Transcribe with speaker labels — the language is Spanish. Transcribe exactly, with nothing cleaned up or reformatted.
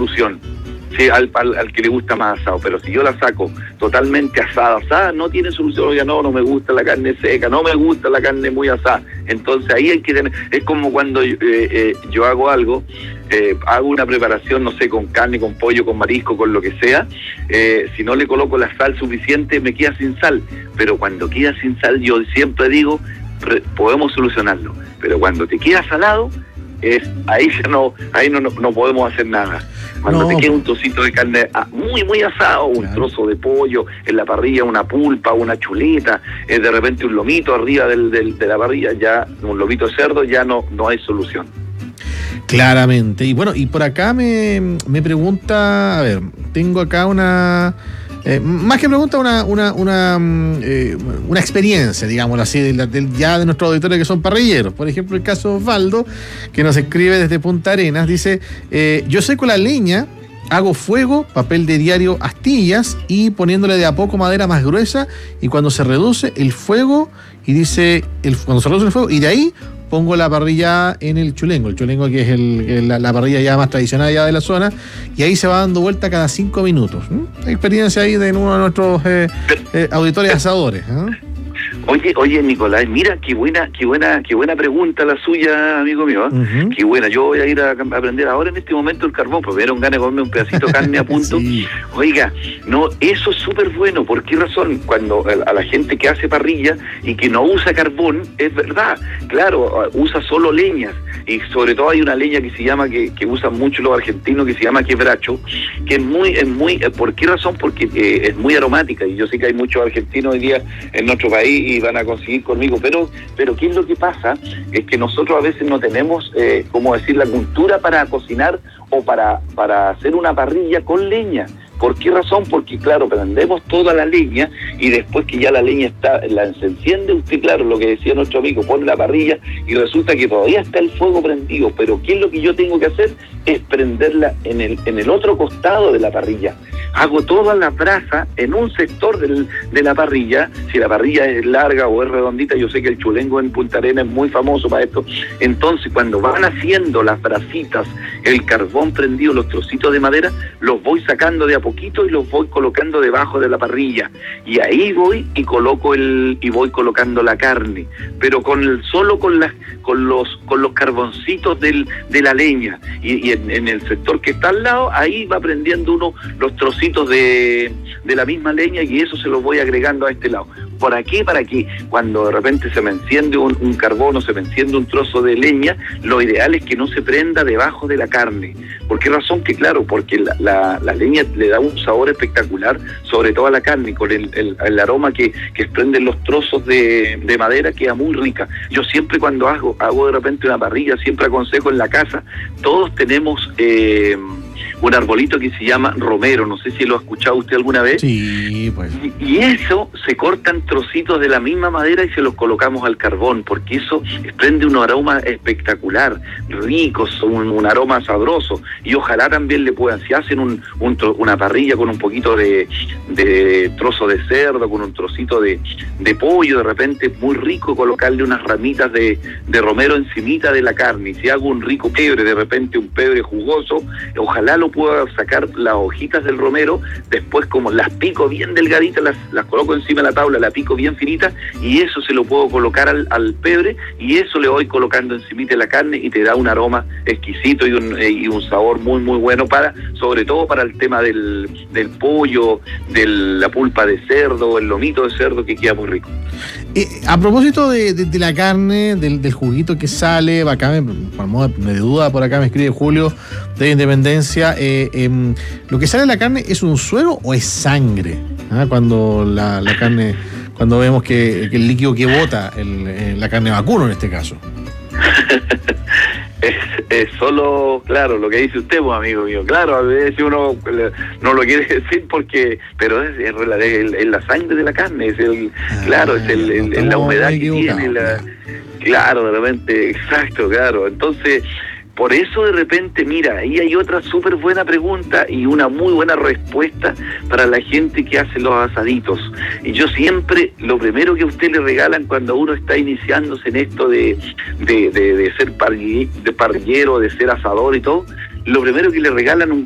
Speaker 1: solución. Sí, al, al, al que le gusta más asado, pero si yo la saco totalmente asada, asada, no tiene solución. Oiga, no, no me gusta la carne seca, no me gusta la carne muy asada. Entonces ahí hay que tener, es como cuando eh, eh, yo hago algo, eh, hago una preparación, no sé, con carne, con pollo, con marisco, con lo que sea, eh, si no le coloco la sal suficiente, me queda sin sal. Pero cuando queda sin sal, yo siempre digo, podemos solucionarlo. Pero cuando te queda salado, es ahí ya no, ahí no, no, no podemos hacer nada. Cuando no. te queda un trocito de carne muy, muy asado, un claro. trozo de pollo en la parrilla, una pulpa, una chuleta, eh, de repente un lomito arriba del, del, de la parrilla, ya un lomito de cerdo, ya no, no hay solución.
Speaker 2: Claramente. Y bueno, y por acá me, me pregunta, a ver, tengo acá una... Eh, más que pregunta, una una una, eh, una experiencia, digámoslo así, de, de, ya de nuestros auditores que son parrilleros. Por ejemplo, el caso de Osvaldo, que nos escribe desde Punta Arenas, dice, eh, yo seco la leña, hago fuego, papel de diario, astillas, y poniéndole de a poco madera más gruesa, y cuando se reduce el fuego, y dice, el, cuando se reduce el fuego, y de ahí pongo la parrilla en el chulengo, el chulengo que es el, el, la, la parrilla ya más tradicional ya de la zona, y ahí se va dando vuelta cada cinco minutos. ¿Mm? Experiencia ahí de uno de nuestros eh, eh, auditores asadores. ¿eh?
Speaker 1: Oye, oye, Nicolás, mira qué buena, qué buena, qué buena pregunta la suya, amigo mío. ¿eh? Uh-huh. Qué buena. Yo voy a ir a, a aprender ahora en este momento el carbón, porque me dieron ganas de comerme un pedacito de carne a punto. Sí. Oiga, no, eso es súper bueno. ¿Por qué razón? Cuando a la gente que hace parrilla y que no usa carbón, es verdad. Claro, usa solo leñas. Y sobre todo hay una leña que se llama, que, que usan mucho los argentinos, que se llama quebracho, que es muy, es muy, ¿por qué razón? Porque eh, es muy aromática, y yo sé que hay muchos argentinos hoy día en nuestro país y van a conseguir conmigo, pero, pero ¿qué es lo que pasa? Es que nosotros a veces no tenemos, eh, como decir, la cultura para cocinar o para, para hacer una parrilla con leña. ¿Por qué razón? Porque, claro, prendemos toda la leña y después que ya la leña está, la se enciende usted, claro, lo que decía nuestro amigo, pone la parrilla y resulta que todavía está el fuego prendido, pero ¿qué es lo que yo tengo que hacer? Es prenderla en el, en el otro costado de la parrilla. Hago todas las brasas en un sector del, de la parrilla. Si la parrilla es larga o es redondita, yo sé que el chulengo en Punta Arenas es muy famoso para esto. Entonces, cuando van haciendo las brasitas, el carbón prendido, los trocitos de madera, los voy sacando de a poquito y los voy colocando debajo de la parrilla. Y ahí voy y coloco el y voy colocando la carne, pero con el solo con las con los con los carboncitos del, de la leña. Y, y en, en el sector que está al lado, ahí va prendiendo uno los trocitos de, de la misma leña, y eso se los voy agregando a este lado. ¿Para qué? Para que cuando de repente se me enciende un, un carbón o se me enciende un trozo de leña, lo ideal es que no se prenda debajo de la carne. ¿Por qué razón? Que claro, porque la, la, la leña le da un sabor espectacular, sobre todo a la carne, con el, el, el aroma que, que desprenden los trozos de, de madera, queda muy rica. Yo siempre cuando hago, hago de repente una parrilla, siempre aconsejo en la casa, todos tenemos... Eh, un arbolito que se llama romero, no sé si lo ha escuchado usted alguna vez.
Speaker 2: Sí, pues.
Speaker 1: Y, y eso se cortan trocitos de la misma madera y se los colocamos al carbón, porque eso desprende un aroma espectacular, rico, un, un aroma sabroso, y ojalá también le puedan, si hacen un, un tro, una parrilla con un poquito de, de trozo de cerdo, con un trocito de, de pollo, de repente muy rico colocarle unas ramitas de, de romero encimita de la carne, y si hago un rico pebre, de repente un pebre jugoso, ojalá lo puedo sacar las hojitas del romero, después como las pico bien delgaditas, las, las coloco encima de la tabla, la pico bien finita, y eso se lo puedo colocar al, al pebre, y eso le voy colocando encima de la carne, y te da un aroma exquisito y un, eh, y un sabor muy muy bueno, para sobre todo para el tema del, del pollo, de la pulpa de cerdo, el lomito de cerdo, que queda muy rico.
Speaker 2: Eh, a propósito de, de, de la carne, del, del juguito que sale, acá me, por modo de duda, por acá me escribe Julio de Independencia, eh, eh, ¿lo que sale de la carne es un suero o es sangre? ¿Ah? Cuando la, la carne, cuando vemos que, que el líquido que bota, el, el, la carne vacuno en este caso.
Speaker 1: Es, es solo, claro, lo que dice usted, pues, amigo mío. Claro, a veces uno no lo quiere decir porque, pero es, es, es, es la sangre de la carne, es el, ah, claro, es el, el, el, la humedad que tiene, la, claro, de repente, exacto, claro. Entonces, por eso de repente, mira, ahí hay otra súper buena pregunta y una muy buena respuesta para la gente que hace los asaditos. Y yo siempre, lo primero que a usted le regalan cuando uno está iniciándose en esto de, de, de, de ser parrillero, de ser asador y todo, lo primero que le regalan un